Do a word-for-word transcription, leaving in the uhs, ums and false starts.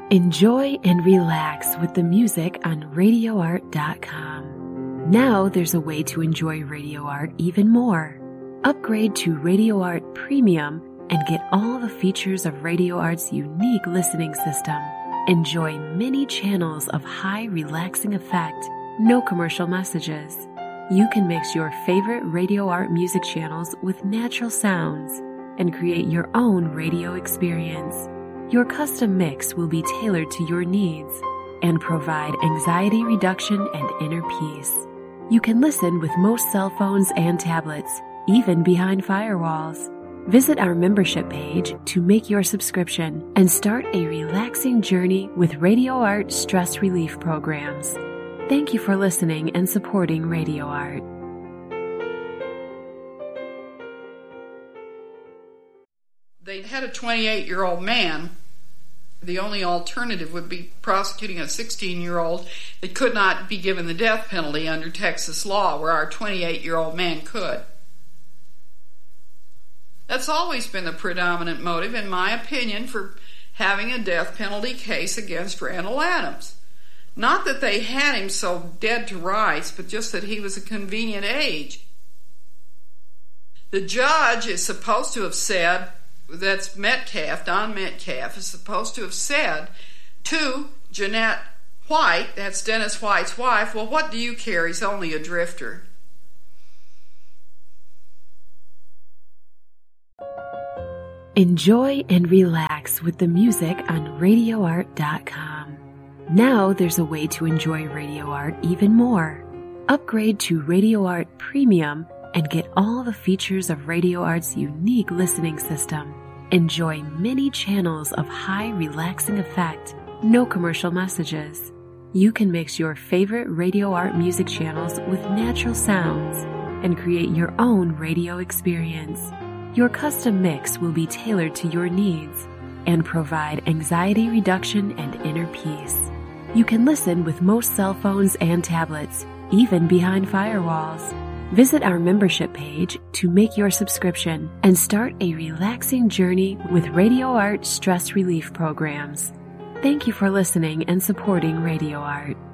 Enjoy and relax with the music on radio art dot com. Now there's a way to enjoy Radio Art even more. Upgrade to Radio Art Premium and get all the features of Radio Art's unique listening system. Enjoy many channels of high relaxing effect, no commercial messages. You can mix your favorite Radio Art music channels with natural sounds and create your own radio experience. Your custom mix will be tailored to your needs and provide anxiety reduction and inner peace. You can listen with most cell phones and tablets, even behind firewalls. Visit our membership page to make your subscription and start a relaxing journey with Radio Art stress relief programs. Thank you for listening and supporting Radio Art. They had a twenty-eight-year-old man. The only alternative would be prosecuting a sixteen-year-old that could not be given the death penalty under Texas law, where our twenty-eight-year-old man could. That's always been the predominant motive, in my opinion, for having a death penalty case against Randall Adams. Not that they had him so dead to rights, but just that he was a convenient age. The judge is supposed to have said, that's Metcalf, Don Metcalf, is supposed to have said to Jeanette White, that's Dennis White's wife, well, what do you care? He's only a drifter. Enjoy and relax with the music on radio art dot com. Now there's a way to enjoy Radio Art even more. Upgrade to Radio Art Premium and get all the features of Radio Art's unique listening system. Enjoy many channels of high relaxing effect, no commercial messages. You can mix your favorite Radio Art music channels with natural sounds and create your own radio experience. Your custom mix will be tailored to your needs and provide anxiety reduction and inner peace. You can listen with most cell phones and tablets, even behind firewalls. Visit our membership page to make your subscription and start a relaxing journey with Radio Art stress relief programs. Thank you for listening and supporting Radio Art.